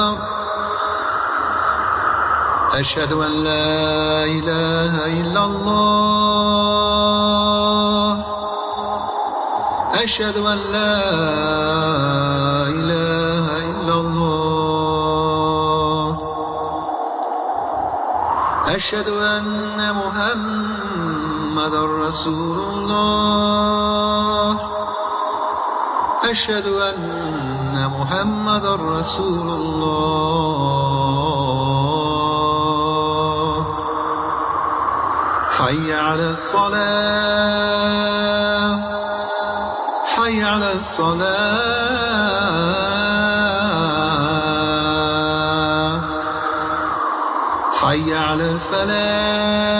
أشهد أن لا إله إلا الله. أشهد أن لا إله إلا الله. أشهد أن محمدا رسول الله. أشهد أن محمدا رسول الله. حي على الصلاة. حي على الصلاة. حي على الفلاح.